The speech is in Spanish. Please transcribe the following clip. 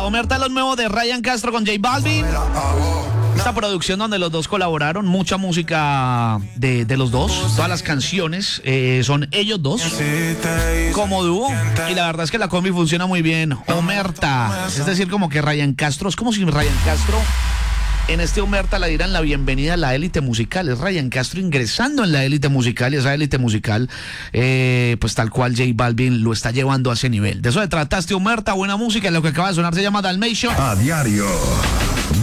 Omerta es lo nuevo de Ryan Castro con J Balvin. Esta producción donde los dos colaboraron, mucha música de los dos, todas las canciones son ellos dos como dúo, y la verdad es que la combi funciona muy bien. Omerta, es decir, como que Ryan Castro, es como si Ryan Castro en este Omerta le dieran la bienvenida a la élite musical. Es Ryan Castro ingresando en la élite musical, y esa élite musical, pues tal cual J Balvin lo está llevando a ese nivel. De eso se trata este Omerta, buena música, y lo que acaba de sonar se llama Dalmatian. A diario.